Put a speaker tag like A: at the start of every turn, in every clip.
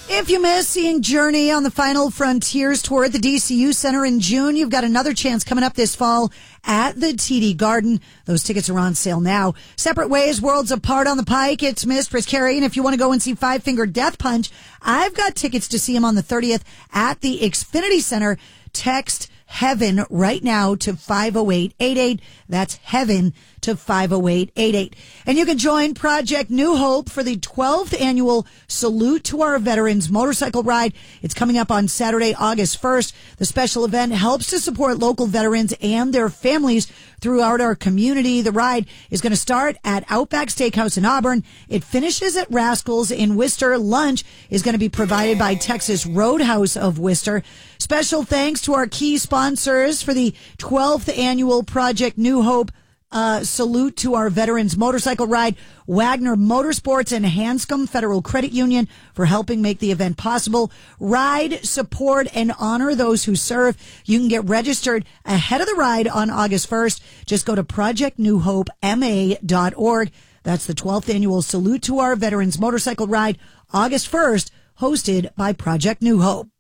A: If you miss seeing Journey on the Final Frontiers tour at the DCU Center in June, you've got another chance coming up this fall at the TD Garden. Those tickets are on sale now. Separate Ways, Worlds Apart on the Pike. It's Mistress Carrie. And if you want to go and see Five Finger Death Punch, I've got tickets to see him on the 30th at the Xfinity Center. Text Heaven right now to 50888. That's Heaven to 50888. And you can join Project New Hope for the 12th annual Salute to Our Veterans motorcycle ride. It's coming up on Saturday, August 1st. The special event helps to support local veterans and their families throughout our community. The ride is going to start at Outback Steakhouse in Auburn. It finishes at Rascals in Worcester. Lunch is going to be provided by Texas Roadhouse of Worcester. Special thanks to our key sponsors for the 12th annual Project New Hope Salute to Our Veterans motorcycle ride, Wagner Motorsports and Hanscom Federal Credit Union for helping make the event possible. Ride, support, and honor those who serve. You can get registered ahead of the ride on August 1st. Just go to projectnewhopema.org. That's the 12th annual Salute to Our Veterans motorcycle ride, August 1st, hosted by Project New Hope.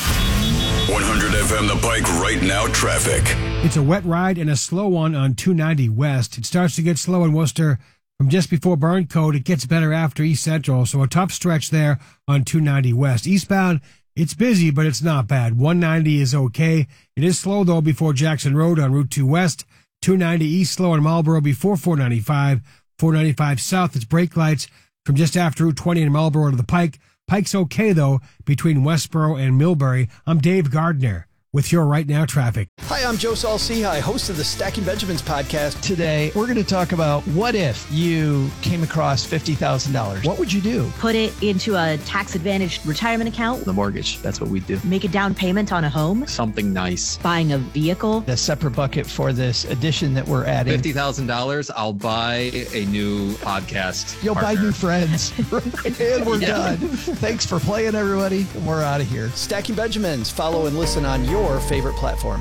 B: 100 FM The Pike right now traffic.
C: It's a wet ride and a slow one on 290 West. It starts to get slow in Worcester from just before Burncoat. It gets better after East Central, so a tough stretch there on 290 West. Eastbound, it's busy, but it's not bad. 190 is okay. It is slow, though, before Jackson Road on Route 2 West. 290 East slow in Marlboro before 495. 495 South, it's brake lights from just after Route 20 in Marlboro to the Pike. Pike's okay, though, between Westboro and Millbury. I'm Dave Gardner with your Right Now traffic.
D: Hi, I'm Joe Saul-Sehy, host of the Stacking Benjamins podcast.
E: Today, we're going to talk about what if you came across $50,000? What would you do?
F: Put it into a tax-advantaged retirement account.
G: The mortgage, that's what we do.
F: Make a down payment on a home.
G: Something nice.
F: Buying a vehicle.
E: The separate bucket for this addition that we're adding.
G: $50,000, I'll buy a new podcast
E: You'll
G: partner.
E: buy new friends. And we're done. Thanks for playing, everybody. And we're out of here.
D: Stacking Benjamins. Follow and listen on your favorite platform.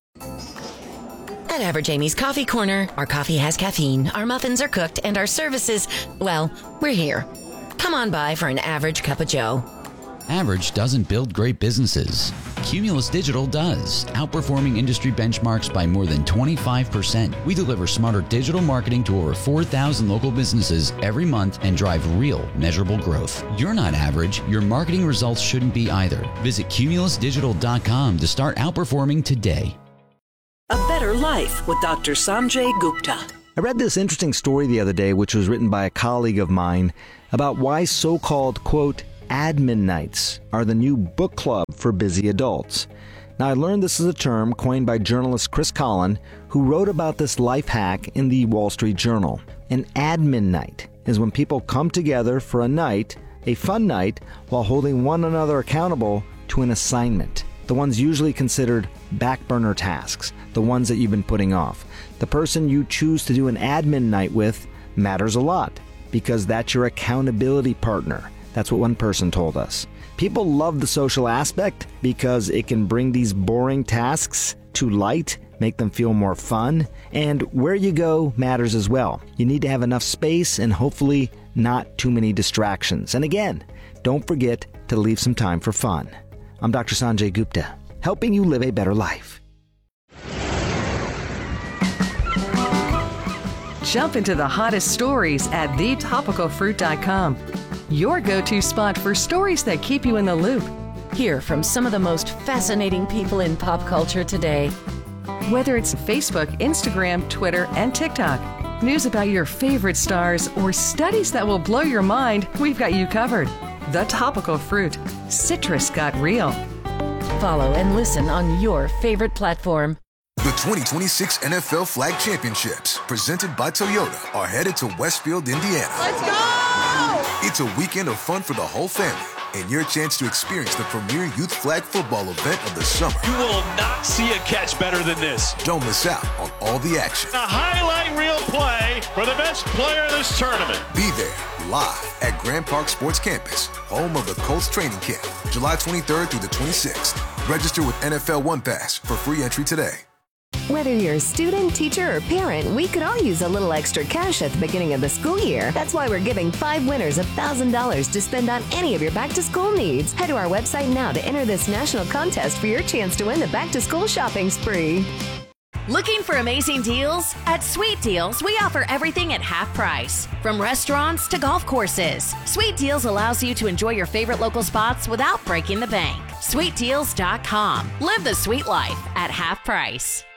H: At Average Amy's Coffee Corner, our coffee has caffeine, our muffins are cooked, and our services, well, we're here. Come on by for an average cup of joe.
I: Average doesn't build great businesses. Cumulus Digital does, outperforming industry benchmarks by more than 25%. We deliver smarter digital marketing to over 4,000 local businesses every month and drive real, measurable growth. You're not average. Your marketing results shouldn't be either. Visit cumulusdigital.com to start outperforming today.
J: A Better Life with Dr. Sanjay Gupta.
K: I read this interesting story the other day, which was written by a colleague of mine, about why so-called, quote, admin nights are the new book club for busy adults. Now, I learned this is a term coined by journalist Chris Collin, who wrote about this life hack in the Wall Street Journal. An admin night is when people come together for a night, a fun night, while holding one another accountable to an assignment. The ones usually considered back burner tasks, the ones that you've been putting off. The person you choose to do an admin night with matters a lot, because that's your accountability partner. That's what one person told us. People love the social aspect because it can bring these boring tasks to light, make them feel more fun, and where you go matters as well. You need to have enough space and hopefully not too many distractions. And again, don't forget to leave some time for fun. I'm Dr. Sanjay Gupta, helping you live a better life.
L: Jump into the hottest stories at thetopicalfruit.com. Your go-to spot for stories that keep you in the loop.
H: Hear from some of the most fascinating people in pop culture today.
L: Whether it's Facebook, Instagram, Twitter, and TikTok, news about your favorite stars, or studies that will blow your mind, we've got you covered. The Topical Fruit. Citrus got real.
H: Follow and listen on your favorite platform.
M: The 2026 NFL Flag Championships, presented by Toyota, are headed to Westfield, Indiana.
N: Let's go!
M: It's a weekend of fun for the whole family and your chance to experience the premier youth flag football event of the summer.
O: You will not see a catch better than this.
M: Don't miss out on all the action.
O: A highlight reel play for the best player of this tournament.
M: Be there live at Grand Park Sports Campus, home of the Colts training camp, July 23rd through the 26th. Register with NFL One Pass for free entry today.
N: Whether you're a student, teacher, or parent, we could all use a little extra cash at the beginning of the school year. That's why we're giving 5 winners $1,000 to spend on any of your back-to-school needs. Head to our website now to enter this national contest for your chance to win the back-to-school shopping spree.
P: Looking for amazing deals? At Sweet Deals, we offer everything at half price. From restaurants to golf courses, Sweet Deals allows you to enjoy your favorite local spots without breaking the bank. SweetDeals.com. Live the sweet life at half price.